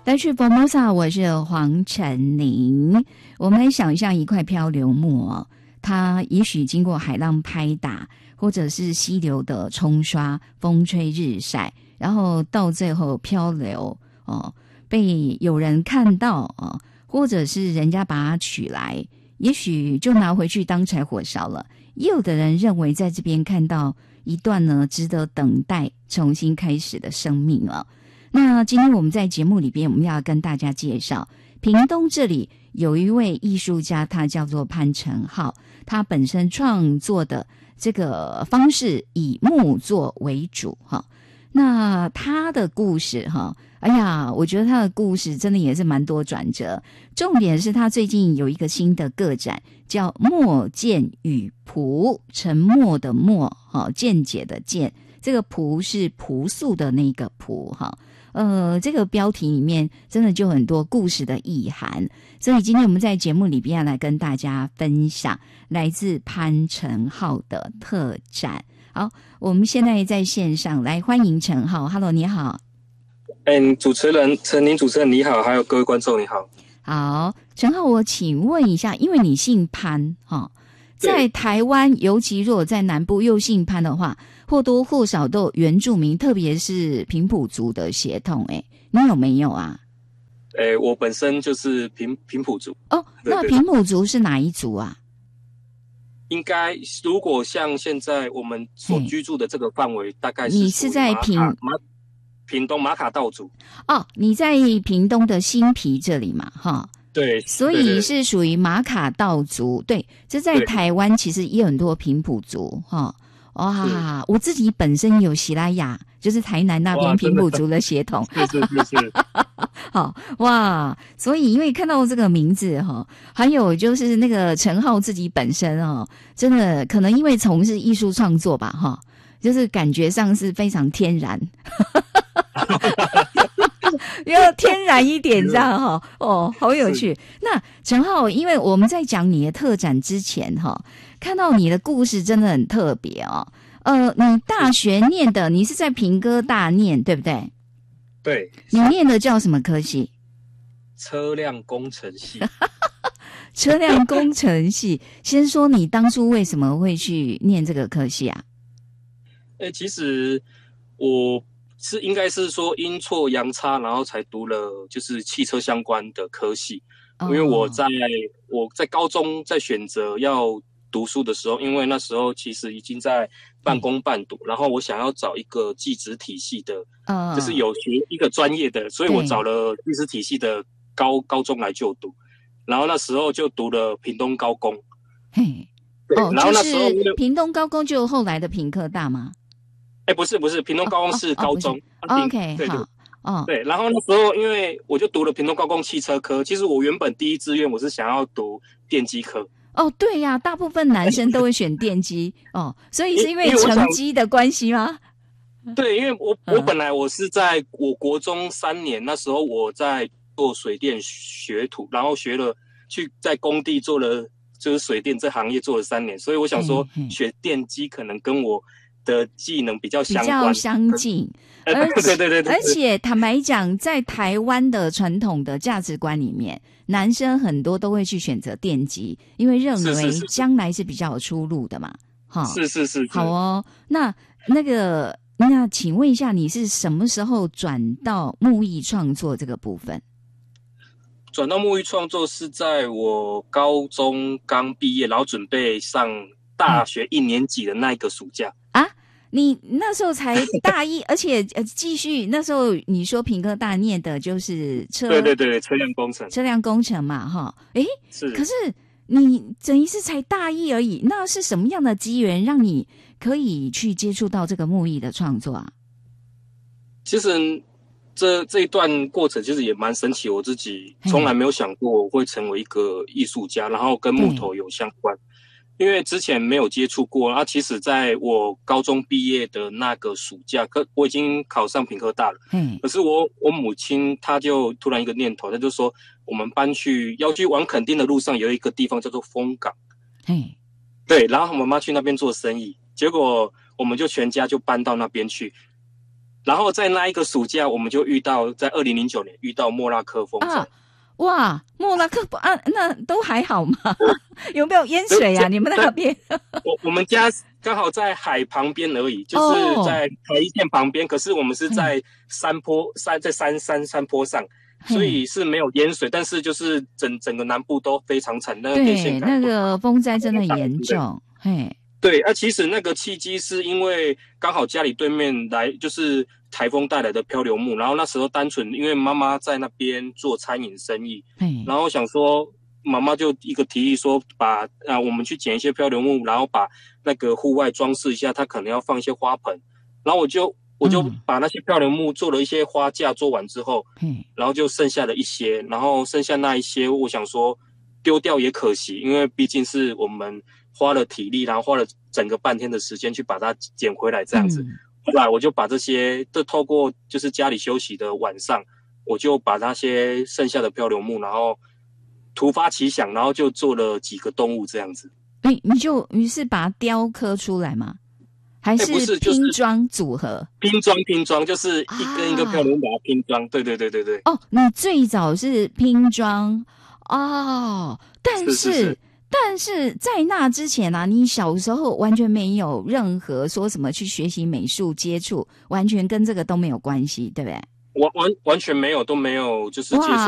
来去 Formosa， 我是黄晨林。我们来想象一块漂流木哦，它也许经过海浪拍打，或者是溪流的冲刷，风吹日晒，然后到最后漂流哦，被有人看到哦，或者是人家把它取来，也许就拿回去当柴火烧了。也有的人认为在这边看到一段呢值得等待重新开始的生命了。那今天我们在节目里边，我们要跟大家介绍屏东这里有一位艺术家，他叫做潘成浩，他本身创作的这个方式以木作为主哈。那他的故事哈，哎呀，我觉得他的故事真的也是蛮多转折。重点是他最近有一个新的个展，叫墨见与朴，沉默的墨，见解的见，这个朴是朴素的那个朴哈。这个标题里面真的就很多故事的意涵，所以今天我们在节目里边要来跟大家分享来自潘成浩的特展。好，我们现在在线上来欢迎成浩。 Hello， 你好。 主持人陈宁，主持人你好，还有各位观众你好。 好，成浩，我请问一下，因为你姓潘在台湾，尤其如果在南部又姓潘的话，或多或少都有原住民，特别是平埔族的血统。你有没有啊？ 我本身就是平埔族。 哦，那平埔族是哪一族啊？ 应该如果像现在我们所居住的这个范围，大概是你是在屏东马卡道族。 哦，你在屏东的新皮这里嘛，哈。 对， 所以是属于马卡道族。对，这在台湾其实也有很多平埔族哈。哇，我自己本身有喜拉雅，就是台南那边平埔族的血统。 是。 好哇，所以因为看到这个名字哈，还有就是那个陈浩自己本身真的可能因为从事艺术创作吧哈，就是感觉上是非常天然。要天然一点这样好有趣。那陈浩，因为我们在讲你的特展之前看到你的故事真的很特别你大学念的，你是在屏科大念对不对？ 对。 你念的叫什么科系？ 车辆工程系。 车辆工程系。先说你当初为什么会去念这个科系啊？ 其实我是应该是说阴错阳差，然后才读了就是汽车相关的科系。因为我在高中在选择要读书的时候，因为那时候其实已经在半工半读，然后我想要找一个技职体系的，就是有学一个专业的，所以我找了技职体系的高中来就读，然后那时候就读了屏东高工。 嘿， 然后那时候就是屏东高工就后来的屏科大吗？ 不是，屏东高工是高中。 OK， 好。 对，然后那时候因为我就读了屏东高工汽车科，其实我原本第一志愿我是想要读电机科。 对呀，大部分男生都会选电机所以是因为成绩的关系吗？ 对，因为我本来我是在我国中3年，那时候我在做水电学徒，然后去在工地做了就是水电这行业做了3年，所以我想说学电机可能跟我的技能比较相关， 比较相近。 对。 而且坦白讲，在台湾的传统的价值观里面，男生很多都会去选择电机，因为认为将来是比较有出路的嘛。 是。 好那请问一下，你是什么时候转到木艺创作这个部分？ 转到木艺创作是在我高中刚毕业，然后准备上大学1年级的那一个暑假。 你那时候才大一，而且继续那时候你说屏科大念的就是对车辆工程嘛是。 可是你等于是才大一而已，那是什么样的机缘让你可以去接触到这个木艺的创作啊？ 其实这一段过程其实也蛮神奇，我自己从来没有想过我会成为一个艺术家，然后跟木头有相关。因为之前没有接触过其实在我高中毕业的那个暑假，我已经考上屏科大了。可是我母亲她就突然一个念头，她就说我们要去往垦丁的路上有一个地方叫做丰港。对，然后我妈妈去那边做生意，结果我们就全家就搬到那边去。 然后在那一个暑假，我们就在2009年遇到莫拉克风灾。 啊，哇，莫拉克啊，那都还好吗？有没有淹水啊？你们那边？ 我们家刚好在海旁边而已，就是在台一线旁边，可是我们是在山坡上，所以是没有淹水，但是就是整个南部都非常惨，那个电线杆， 对，那个风灾真的严重，嘿。 对，其实那个契机是因为刚好家里对面就是台风带来的漂流木，然后那时候单纯因为妈妈在那边做餐饮生意，然后想说妈妈就一个提议说我们去捡一些漂流木，然后把那个户外装饰一下，她可能要放一些花盆，然后我就把那些漂流木做了一些花架，做完之后，然后就剩下了一些，然后剩下那一些我想说丢掉也可惜，因为毕竟是我们花了体力，然后花了整个半天的时间去把它捡回来这样子。后来我就把这些都透过就是家里休息的晚上，我就把那些剩下的漂流木，然后突发奇想，然后就做了几个动物这样子。 你是把它雕刻出来吗？还是拼装组合？ 拼装就是一根一个漂流木把它拼装。对。 哦，你最早是拼装哦，但是在那之前啊，你小时候完全没有任何说什么去学习美术接触，完全跟这个都没有关系，对不对？ 完全没有，都没有，就是接触